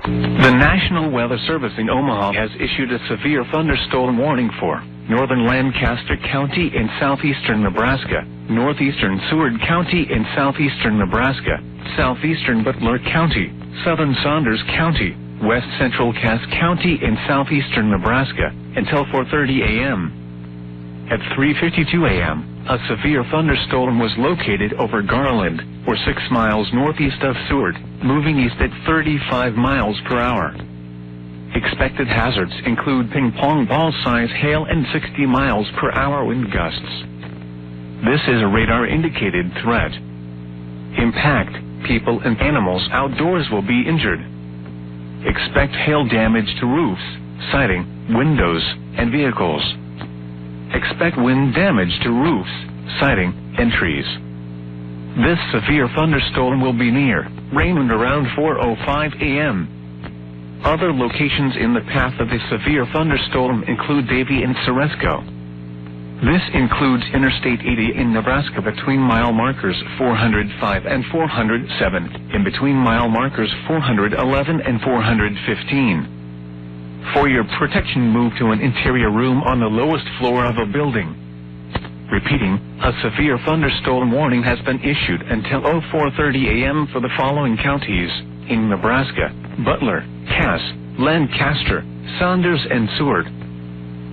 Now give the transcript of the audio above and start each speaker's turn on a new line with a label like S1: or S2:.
S1: The National Weather Service in Omaha has issued a severe thunderstorm warning for northern Lancaster County in southeastern Nebraska, northeastern Seward County in southeastern Nebraska, southeastern Butler County, southern Saunders County, west central Cass County in southeastern Nebraska, until 4:30 a.m. At 3:52 a.m., a severe thunderstorm was located over Garland, or 6 miles northeast of Seward, moving east at 35 miles per hour. Expected hazards include ping-pong ball-size hail and 60 miles per hour wind gusts. This is a radar-indicated threat. Impact: people and animals outdoors will be injured. Expect hail damage to roofs, siding, windows, and vehicles. Expect wind damage to roofs, siding, and trees. This severe thunderstorm will be near Raymond around 4:05 a.m. Other locations in the path of the severe thunderstorm include Davie and Ceresco. This includes Interstate 80 in Nebraska between mile markers 405 and 407, in between mile markers 411 and 415. For your protection, move to an interior room on the lowest floor of a building. Repeating, a severe thunderstorm warning has been issued until 4:30 a.m. for the following counties in Nebraska: Butler, Cass, Lancaster, Saunders, and Seward.